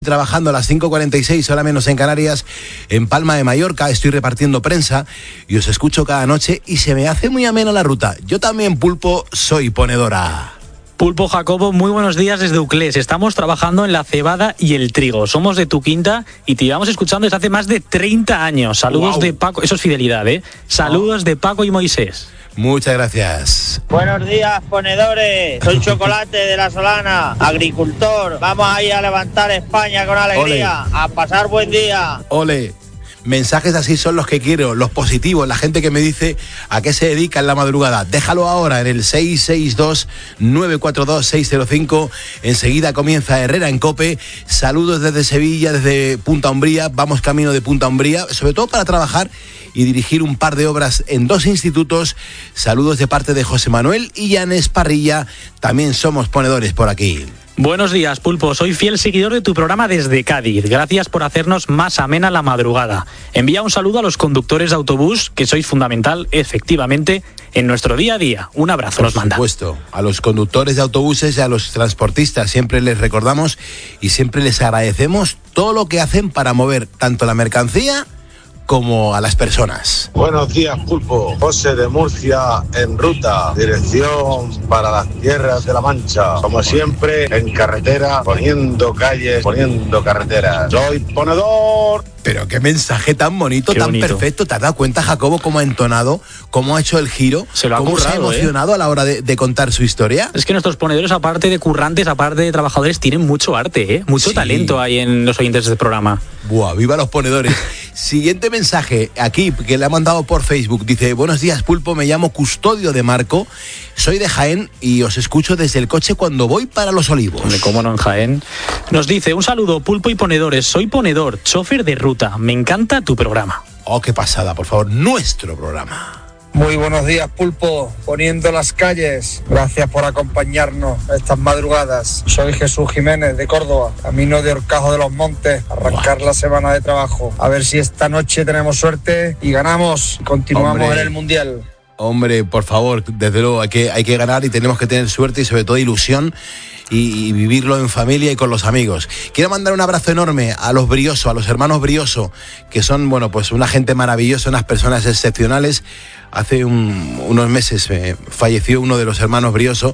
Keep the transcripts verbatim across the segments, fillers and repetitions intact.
Trabajando a las cinco cuarenta y seis, hora menos en Canarias, en Palma de Mallorca. Estoy repartiendo prensa y os escucho cada noche y se me hace muy amena la ruta. Yo también, Pulpo, soy ponedora. Pulpo Jacobo, muy buenos días desde Uclés. Estamos trabajando en la cebada y el trigo. Somos de tu quinta y te llevamos escuchando desde hace más de treinta años. Saludos wow. de Paco, eso es fidelidad, ¿eh? Saludos oh. de Paco y Moisés. Muchas gracias. Buenos días, ponedores. Soy Chocolate de La Solana, agricultor. Vamos ahí a levantar España con alegría. Ole. A pasar buen día. Ole. Mensajes así son los que quiero, los positivos, la gente que me dice a qué se dedica en la madrugada. Déjalo ahora en el seis seis dos, nueve cuatro dos, seis cero cinco. Enseguida comienza Herrera en COPE. Saludos desde Sevilla, desde Punta Umbría. Vamos camino de Punta Umbría, sobre todo para trabajar y dirigir un par de obras en dos institutos. Saludos de parte de José Manuel y Llanes Parrilla. También somos ponedores por aquí. Buenos días, Pulpo. Soy fiel seguidor de tu programa desde Cádiz. Gracias por hacernos más amena la madrugada. Envía un saludo a los conductores de autobús, que sois fundamental, efectivamente, en nuestro día a día. Un abrazo, nos manda. Por supuesto, a los conductores de autobuses y a los transportistas siempre les recordamos y siempre les agradecemos todo lo que hacen para mover tanto la mercancía como a las personas. Buenos días, Pulpo. José de Murcia en ruta, dirección para las tierras de la Mancha. Como siempre, en carretera, poniendo calles, poniendo carreteras. Soy ponedor. Pero qué mensaje tan bonito, qué tan bonito. perfecto. ¿Te has dado cuenta, Jacobo, cómo ha entonado, cómo ha hecho el giro? Se lo ha cómo currado, se ha emocionado ¿eh? a la hora de, de contar su historia. Es que nuestros ponedores, aparte de currantes, aparte de trabajadores, tienen mucho arte, ¿eh? Mucho sí. talento hay en los oyentes de este programa. Buah, viva los ponedores. Siguiente mensaje, aquí, que le ha mandado por Facebook. Dice, buenos días, Pulpo, me llamo Custodio de Marco. Soy de Jaén y os escucho desde el coche cuando voy para Los Olivos. Hombre, ¿cómo no en Jaén? Nos dice, un saludo, Pulpo y ponedores. Soy ponedor, chofer de ruta. Me encanta tu programa. Oh, qué pasada, por favor, nuestro programa. Muy buenos días, Pulpo, poniendo las calles. Gracias por acompañarnos estas madrugadas. Soy Jesús Jiménez de Córdoba, camino de Horcajo de los Montes, arrancar wow. la semana de trabajo. A ver si esta noche tenemos suerte y ganamos. Continuamos Hombre. en el Mundial. Hombre, por favor, desde luego hay que, hay que ganar y tenemos que tener suerte y sobre todo ilusión y, y vivirlo en familia y con los amigos. Quiero mandar un abrazo enorme a los Brioso, a los hermanos Brioso, que son, bueno, pues una gente maravillosa, unas personas excepcionales. Hace un, unos meses eh, falleció uno de los hermanos Brioso.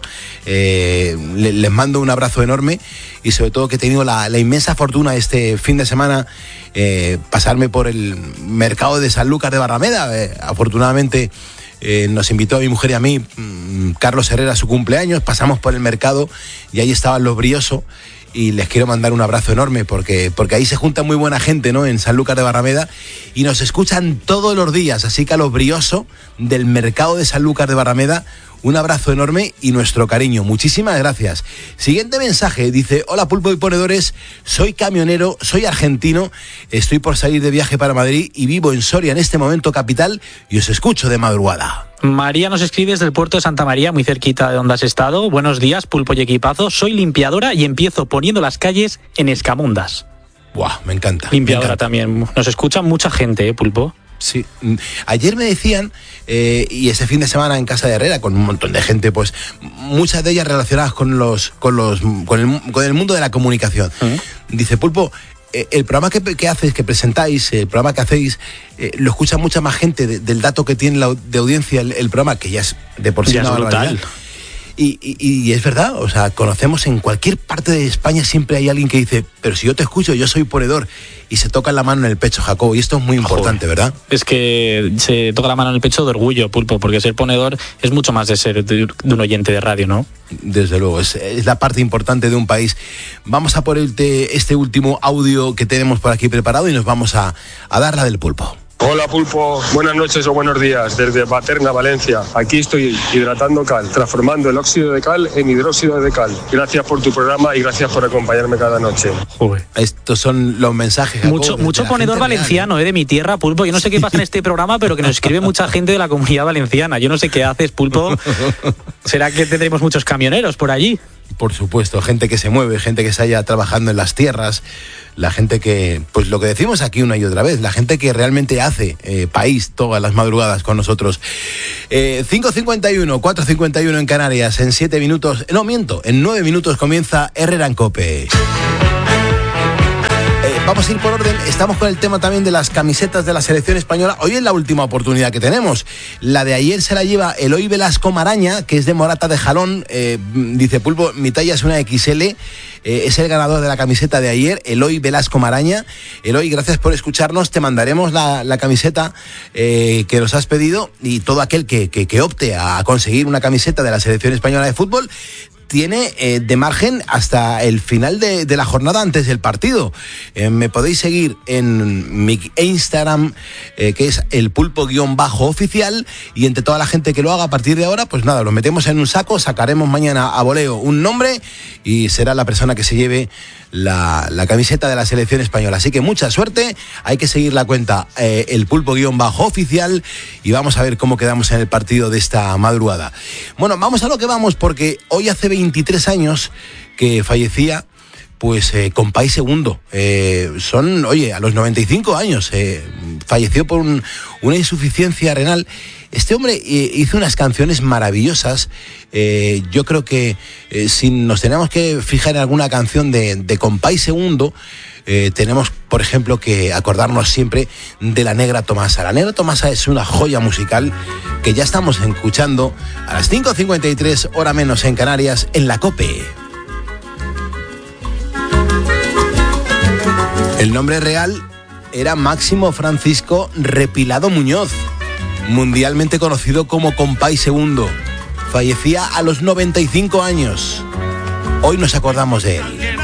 Eh, le, les mando un abrazo enorme y sobre todo que he tenido la, la inmensa fortuna este fin de semana eh, pasarme por el mercado de Sanlúcar de Barrameda. Eh, afortunadamente Eh, nos invitó a mi mujer y a mí mmm, Carlos Herrera a su cumpleaños, pasamos por el mercado y ahí estaban los Brioso y les quiero mandar un abrazo enorme porque, porque ahí se junta muy buena gente, ¿no? En Sanlúcar de Barrameda y nos escuchan todos los días, así que a los Brioso del mercado de Sanlúcar de Barrameda un abrazo enorme y nuestro cariño. Muchísimas gracias. Siguiente mensaje, dice, hola Pulpo y ponedores, soy camionero, soy argentino, estoy por salir de viaje para Madrid y vivo en Soria en este momento capital y os escucho de madrugada. María nos escribe desde el puerto de Santa María, muy cerquita de donde has estado. Buenos días, Pulpo y equipazo, soy limpiadora y empiezo poniendo las calles en Escamundas. Buah, me encanta. Limpiadora me encanta. También. Nos escucha mucha gente, ¿eh, Pulpo? Sí, ayer me decían, eh, y ese fin de semana en casa de Herrera, con un montón de gente, pues muchas de ellas relacionadas con los, con los, con el, con el mundo de la comunicación. Uh-huh. Dice, Pulpo, eh, el programa que, que haces, que presentáis, el programa que hacéis, eh, lo escucha mucha más gente de, del dato que tiene la, de audiencia el, el programa, que ya es de por sí ya una es brutal. barbaridad. Y, y, y es verdad, o sea, conocemos en cualquier parte de España siempre hay alguien que dice, pero si yo te escucho, yo soy ponedor, y se toca la mano en el pecho, Jacobo, y esto es muy importante, Joder. ¿verdad? Es que se toca la mano en el pecho de orgullo, Pulpo, porque ser ponedor es mucho más de ser de, de un oyente de radio, ¿no? Desde luego, es, es la parte importante de un país. Vamos a ponerte este último audio que tenemos por aquí preparado y nos vamos a, a dar la del Pulpo. Hola Pulpo, buenas noches o buenos días desde Paterna, Valencia. Aquí estoy hidratando cal, transformando el óxido de cal en hidróxido de cal. Gracias por tu programa y gracias por acompañarme cada noche. Joder. Estos son los mensajes. Jacob, mucho mucho ponedor valenciano, real, ¿eh? De mi tierra, Pulpo. Yo no sé qué pasa en este programa, pero que nos escribe mucha gente de la comunidad valenciana. Yo no sé qué haces, Pulpo. ¿Será que tendremos muchos camioneros por allí? Por supuesto, gente que se mueve, gente que se haya trabajando en las tierras, la gente que, pues lo que decimos aquí una y otra vez, la gente que realmente hace eh, país todas las madrugadas con nosotros. Eh, cinco cincuenta y uno, cuatro cincuenta y uno en Canarias, en siete minutos, no miento, en nueve minutos comienza Herrera en COPE. vamos a ir por orden. Estamos con el tema también de las camisetas de la selección española. Hoy es la última oportunidad que tenemos. La de ayer se la lleva Eloy Velasco Maraña, que es de Morata de Jalón. Eh, dice Pulpo, mi talla es una equis ele. Eh, es el ganador de la camiseta de ayer, Eloy Velasco Maraña. Eloy, gracias por escucharnos. Te mandaremos la, la camiseta eh, que nos has pedido, y todo aquel que, que, que opte a conseguir una camiseta de la selección española de fútbol tiene eh, de margen hasta el final de, de la jornada antes del partido. Eh, me podéis seguir en mi Instagram, eh, que es el pulpo-oficial, y entre toda la gente que lo haga a partir de ahora, pues nada, lo metemos en un saco, sacaremos mañana a voleo un nombre y será la persona que se lleve la, la camiseta de la selección española. Así que mucha suerte, hay que seguir la cuenta eh, el pulpo-oficial, y vamos a ver cómo quedamos en el partido de esta madrugada. Bueno, vamos a lo que vamos, porque hoy hace veintitrés años que fallecía pues eh, Compay Segundo. Eh, son, oye, a los noventa y cinco años eh, falleció por un, una insuficiencia renal. Este hombre eh, hizo unas canciones maravillosas. Eh, yo creo que eh, si nos tenemos que fijar en alguna canción de, de Compay Segundo, eh, tenemos, por ejemplo, que acordarnos siempre de La Negra Tomasa. La Negra Tomasa es una joya musical que ya estamos escuchando a las cinco cincuenta y tres, hora menos en Canarias, en la COPE. El nombre real era Máximo Francisco Repilado Muñoz, mundialmente conocido como Compay Segundo. Fallecía a los noventa y cinco años. Hoy nos acordamos de él.